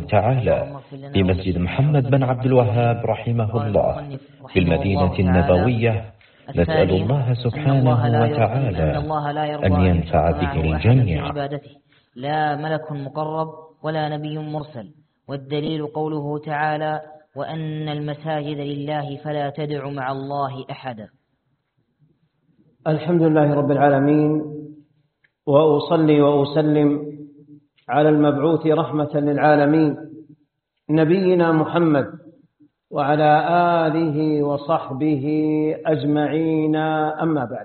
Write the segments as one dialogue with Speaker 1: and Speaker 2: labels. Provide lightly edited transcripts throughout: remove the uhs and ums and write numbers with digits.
Speaker 1: تعالى بمسجد محمد بن عبد الوهاب رحمه الله بالمدينة النبوية. نسأل الله سبحانه وتعالى أن ينفع به الجميع.
Speaker 2: لا ملك مقرب ولا نبي مرسل، والدليل قوله تعالى: وأن المساجد لله فلا تدع مع الله أحدا.
Speaker 3: الحمد لله رب العالمين، وأصلي وأسلم على المبعوث رحمة للعالمين نبينا محمد وعلى آله وصحبه أجمعين. أما بعد،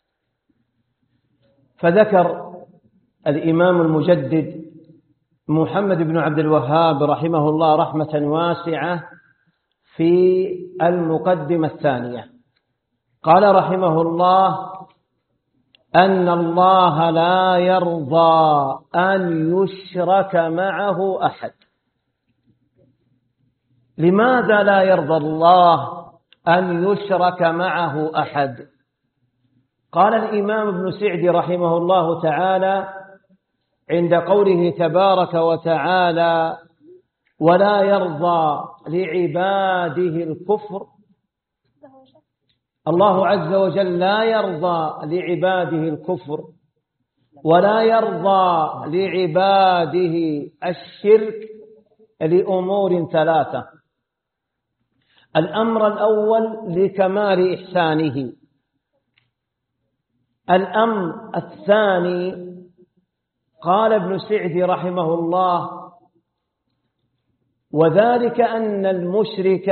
Speaker 3: فذكر الإمام المجدد محمد بن عبد الوهاب رحمه الله رحمة واسعة في المقدمة الثانية، قال رحمه الله: أن الله لا يرضى أن يشرك معه أحد. لماذا لا يرضى الله أن يشرك معه أحد؟ قال الإمام ابن سعدي رحمه الله تعالى عند قوله تبارك وتعالى: ولا يرضى لعباده الكفر. الله عز وجل لا يرضى لعباده الكفر ولا يرضى لعباده الشرك لأمور ثلاثة. الأمر الأول لكمال إحسانه. الأمر الثاني قال ابن سعدي رحمه الله: وذلك أن المشرك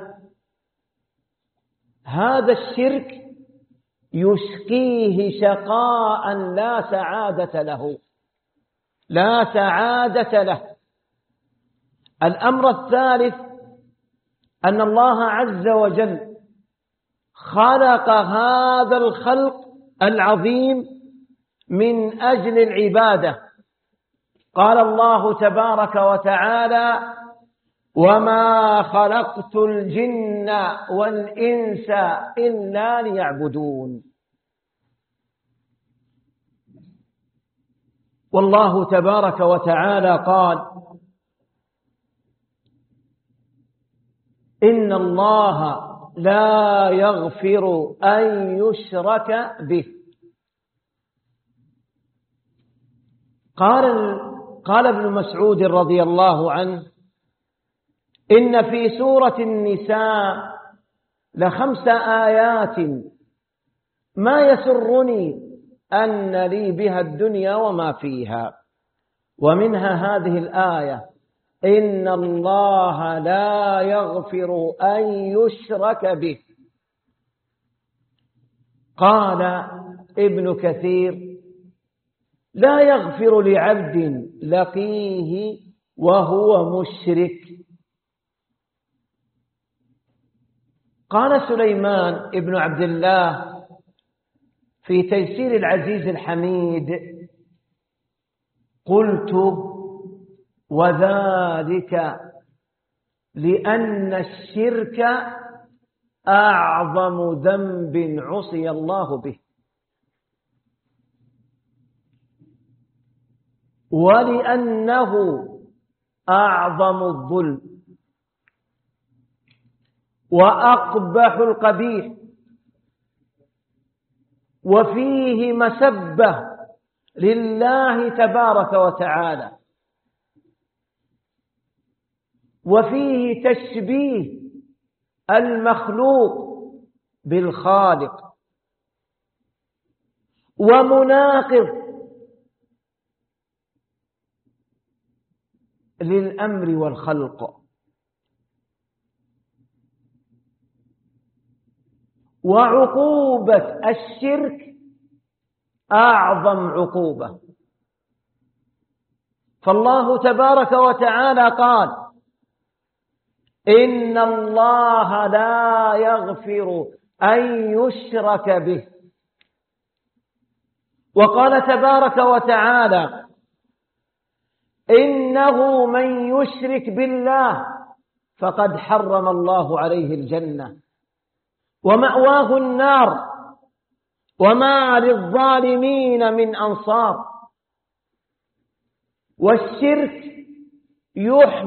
Speaker 3: هذا الشرك يشقيه شقاء لا سعادة له، لا سعادة له. الأمر الثالث أن الله عز وجل خلق هذا الخلق العظيم من أجل العبادة. قال الله تبارك وتعالى: وما خلقت الجن والإنس إلا ليعبدون. والله تبارك وتعالى قال: إن الله لا يغفر أن يشرك به. قال ابن مسعود رضي الله عنه: إن في سورة النساء ل5 آيات ما يسرني أن لي بها الدنيا وما فيها، ومنها هذه الآية: إن الله لا يغفر أن يشرك به. قال ابن كثير: لا يغفر لعبد لقيه وهو مشرك. قال سليمان ابن عبد الله في تيسير العزيز الحميد: قلت: وذلك لأن الشرك أعظم ذنب عصي الله به، ولأنه أعظم الظلم وأقبح القبيح، وفيه مسبة لله تبارك وتعالى، وفيه تشبيه المخلوق بالخالق، ومناقض للأمر والخلق، وعقوبة الشرك أعظم عقوبة. فالله تبارك وتعالى قال: إن الله لا يغفر أن يشرك به. وقال تبارك وتعالى: إنه من يشرك بالله فقد حرم الله عليه الجنة ومأواه النار وما للظالمين من أنصار. والشرك يحمل